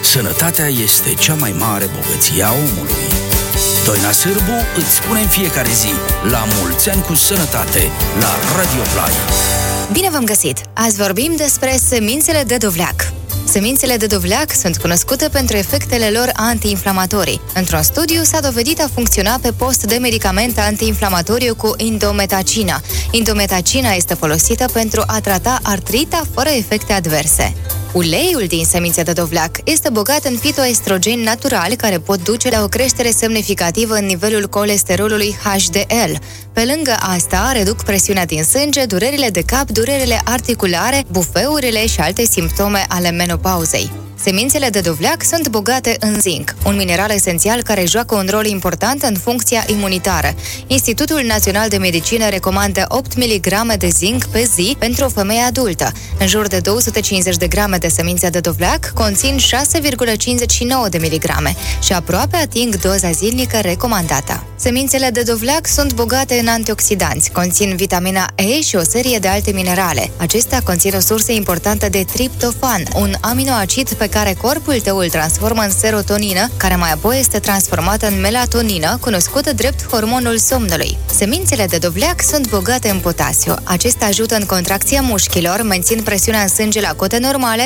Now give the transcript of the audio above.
Sănătatea este cea mai mare bogăție a omului. Doina Sârbu îți spune în fiecare zi: la mulți ani cu sănătate, la Radio Play. Bine v-am găsit! Azi vorbim despre semințele de dovleac. Semințele de dovleac sunt cunoscute pentru efectele lor antiinflamatorii. Într-un studiu s-a dovedit a funcționa pe post de medicament antiinflamatoriu cu indometacina. Indometacina este folosită pentru a trata artrita fără efecte adverse. Uleiul din semințe de dovleac este bogat în fitoestrogeni naturali care pot duce la o creștere semnificativă în nivelul colesterolului HDL. Pe lângă asta, reduc presiunea din sânge, durerile de cap, durerile articulare, bufeurile și alte simptome ale menopauzei. Semințele de dovleac sunt bogate în zinc, un mineral esențial care joacă un rol important în funcția imunitară. Institutul Național de Medicină recomandă 8 mg de zinc pe zi pentru o femeie adultă. În jur de 250 de grame de semințe de dovleac conțin 6,59 de miligrame și aproape ating doza zilnică recomandată. Semințele de dovleac sunt bogate în antioxidanți, conțin vitamina E și o serie de alte minerale. Acestea conțin o sursă importantă de triptofan, un aminoacid pe care corpul tău îl transformă în serotonină, care mai apoi este transformată în melatonină, cunoscută drept hormonul somnului. Semințele de dovleac sunt bogate în potasiu. Acesta ajută în contracția mușchilor, mențin presiunea în sânge la cote normale